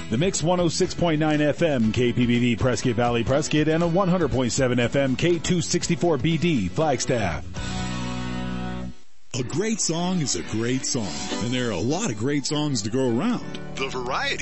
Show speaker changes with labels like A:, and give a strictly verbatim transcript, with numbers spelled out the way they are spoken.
A: The Mix one oh six point nine F M, K P B D, Prescott Valley, Prescott, and a one hundred point seven F M, K two sixty-four B D, Flagstaff.
B: A great song is a great song, and there are a lot of great songs to go around.
C: The variety